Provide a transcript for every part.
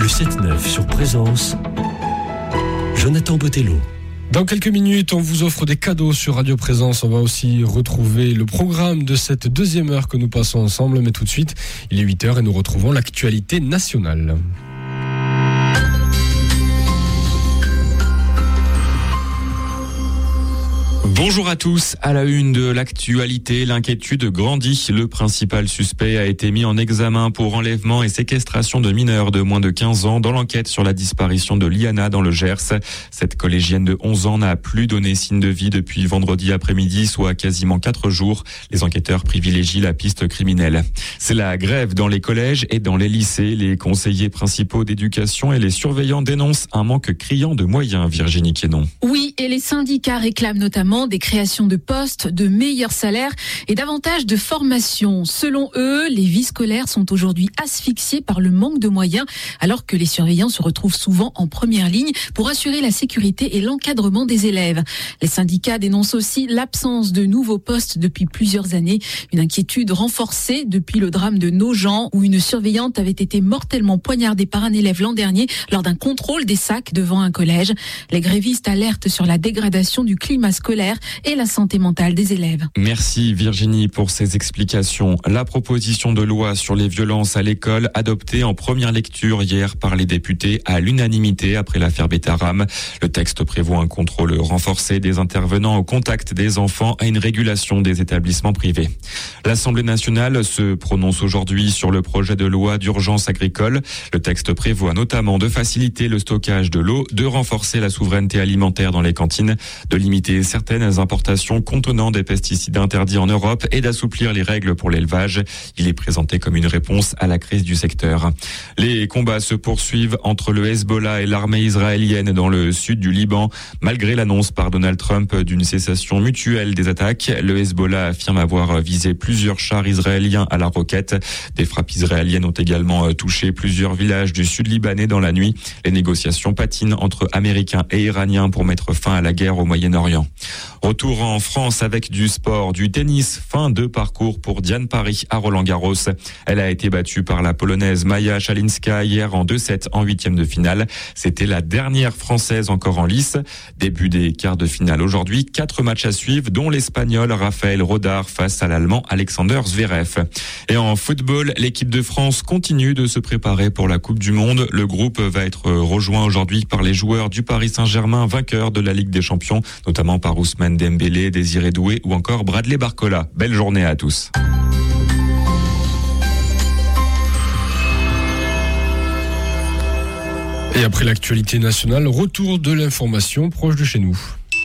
Le 7-9 sur Présence, Jonathan Botello. Dans quelques minutes, on vous offre des cadeaux sur Radio Présence. On va aussi retrouver le programme de cette deuxième heure que nous passons ensemble. Mais tout de suite, il est 8h et nous retrouvons l'actualité nationale. Bonjour à tous. À la une de l'actualité, l'inquiétude grandit. Le principal suspect a été mis en examen pour enlèvement et séquestration de mineurs de moins de 15 ans dans l'enquête sur la disparition de Liana dans le Gers. Cette collégienne de 11 ans n'a plus donné signe de vie depuis vendredi après-midi, soit quasiment 4 jours. Les enquêteurs privilégient la piste criminelle. C'est la grève dans les collèges et dans les lycées. Les conseillers principaux d'éducation et les surveillants dénoncent un manque criant de moyens, Virginie Quénon. Oui, et les syndicats réclament notamment des créations de postes, de meilleurs salaires et davantage de formation. Selon eux, les vies scolaires sont aujourd'hui asphyxiées par le manque de moyens, alors que les surveillants se retrouvent souvent en première ligne pour assurer la sécurité et l'encadrement des élèves. Les syndicats dénoncent aussi l'absence de nouveaux postes depuis plusieurs années, une inquiétude renforcée depuis le drame de Nogent, où une surveillante avait été mortellement poignardée par un élève l'an dernier lors d'un contrôle des sacs devant un collège. Les grévistes alertent sur la dégradation du climat scolaire et la santé mentale des élèves. Merci Virginie pour ces explications. La proposition de loi sur les violences à l'école, adoptée en première lecture hier par les députés à l'unanimité après l'affaire Betaram. Le texte prévoit un contrôle renforcé des intervenants au contact des enfants et une régulation des établissements privés. L'Assemblée nationale se prononce aujourd'hui sur le projet de loi d'urgence agricole. Le texte prévoit notamment de faciliter le stockage de l'eau, de renforcer la souveraineté alimentaire dans les cantines, de limiter certaines importations contenant des pesticides interdits en Europe et d'assouplir les règles pour l'élevage. Il est présenté comme une réponse à la crise du secteur. Les combats se poursuivent entre le Hezbollah et l'armée israélienne dans le sud du Liban. Malgré l'annonce par Donald Trump d'une cessation mutuelle des attaques, le Hezbollah affirme avoir visé plusieurs chars israéliens à la roquette. Des frappes israéliennes ont également touché plusieurs villages du sud libanais dans la nuit. Les négociations patinent entre Américains et Iraniens pour mettre fin à la guerre au Moyen-Orient. Retour en France avec du sport, du tennis. Fin de parcours pour Diane Paris à Roland-Garros. Elle a été battue par la Polonaise Maja Szalinska hier en 2-7 en huitième de finale. C'était la dernière Française encore en lice. Début des quarts de finale aujourd'hui. 4 matchs à suivre, dont l'Espagnol Rafael Rodar face à l'Allemand Alexander Zverev. Et en football, l'équipe de France continue de se préparer pour la Coupe du Monde. Le groupe va être rejoint aujourd'hui par les joueurs du Paris Saint-Germain, vainqueurs de la Ligue des Champions, notamment par Ousmane Dembélé, Désiré Doué ou encore Bradley Barcola. Belle journée à tous. Et après l'actualité nationale, retour de l'information proche de chez nous.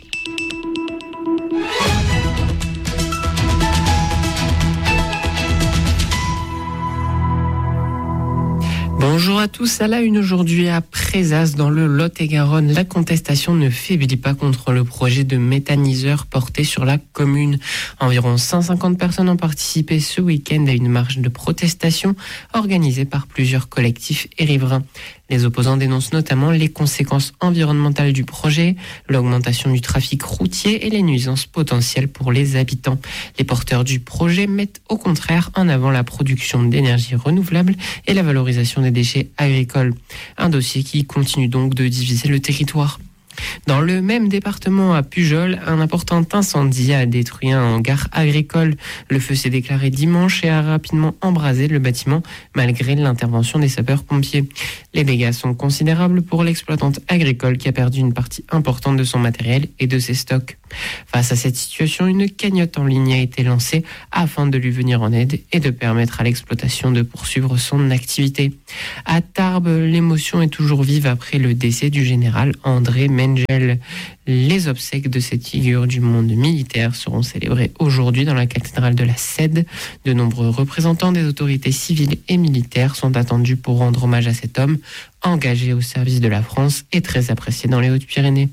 Bonjour à tous, à la une aujourd'hui à Présaz dans le Lot-et-Garonne. La contestation ne faiblit pas contre le projet de méthaniseur porté sur la commune. Environ 150 personnes ont participé ce week-end à une marche de protestation organisée par plusieurs collectifs et riverains. Les opposants dénoncent notamment les conséquences environnementales du projet, l'augmentation du trafic routier et les nuisances potentielles pour les habitants. Les porteurs du projet mettent au contraire en avant la production d'énergie renouvelable et la valorisation des déchets agricoles. Un dossier qui continue donc de diviser le territoire. Dans le même département à Pujol, un important incendie a détruit un hangar agricole. Le feu s'est déclaré dimanche et a rapidement embrasé le bâtiment malgré l'intervention des sapeurs-pompiers. Les dégâts sont considérables pour l'exploitante agricole qui a perdu une partie importante de son matériel et de ses stocks. Face à cette situation, une cagnotte en ligne a été lancée afin de lui venir en aide et de permettre à l'exploitation de poursuivre son activité. À Tarbes, l'émotion est toujours vive après le décès du général André Mengel. Les obsèques de cette figure du monde militaire seront célébrées aujourd'hui dans la cathédrale de la Cède. De nombreux représentants des autorités civiles et militaires sont attendus pour rendre hommage à cet homme engagé au service de la France et très apprécié dans les Hautes-Pyrénées.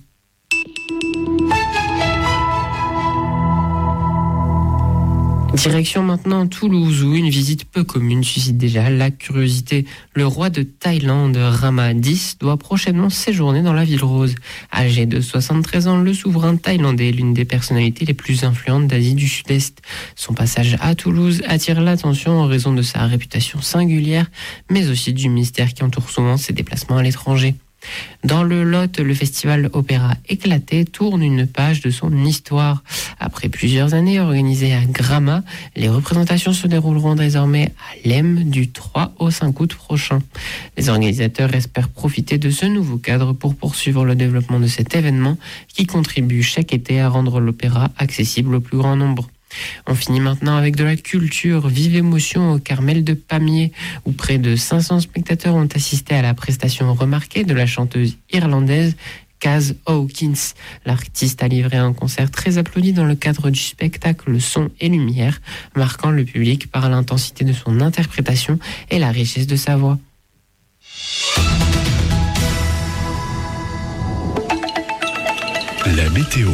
Direction maintenant Toulouse, où une visite peu commune suscite déjà la curiosité. Le roi de Thaïlande, Rama X, doit prochainement séjourner dans la ville rose. Âgé de 73 ans, le souverain thaïlandais est l'une des personnalités les plus influentes d'Asie du Sud-Est. Son passage à Toulouse attire l'attention en raison de sa réputation singulière, mais aussi du mystère qui entoure souvent ses déplacements à l'étranger. Dans le Lot, le festival Opéra Éclaté tourne une page de son histoire. Après plusieurs années organisées à Gramma, les représentations se dérouleront désormais à Lem du 3 au 5 août prochain. Les organisateurs espèrent profiter de ce nouveau cadre pour poursuivre le développement de cet événement qui contribue chaque été à rendre l'opéra accessible au plus grand nombre. On finit maintenant avec de la culture. Vive émotion au Carmel de Pamiers, où près de 500 spectateurs ont assisté à la prestation remarquée de la chanteuse irlandaise Kaz Hawkins. L'artiste a livré un concert très applaudi dans le cadre du spectacle Son et Lumière, marquant le public par l'intensité de son interprétation et la richesse de sa voix. La météo.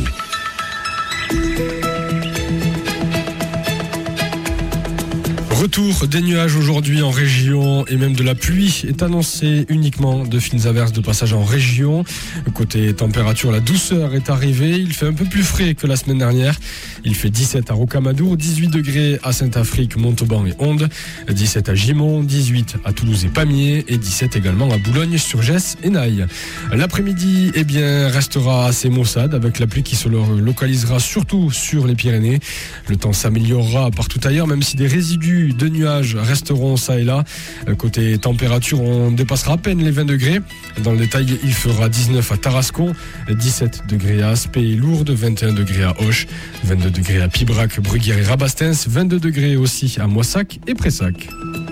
Retour des nuages aujourd'hui en région et même de la pluie est annoncé, uniquement de fines averses de passage en région. Côté température, la douceur est arrivée. Il fait un peu plus frais que la semaine dernière. Il fait 17 à Rocamadour, 18 degrés à Saint-Afrique, Montauban et Onde, 17 à Gimont, 18 à Toulouse et Pamiers et 17 également à Boulogne-sur-Gesse et Naï. L'après-midi, restera assez maussade avec la pluie qui se localisera surtout sur les Pyrénées. Le temps s'améliorera partout ailleurs, même si des résidus de nuages resteront ça et là. Côté température, on dépassera à peine les 20 degrés. Dans le détail, il fera 19 à Tarascon, 17 degrés à Aspet et Lourdes, 21 degrés à Auch, 22 degrés à Pibrac, Bruguière et Rabastens, 22 degrés aussi à Moissac et Pressac.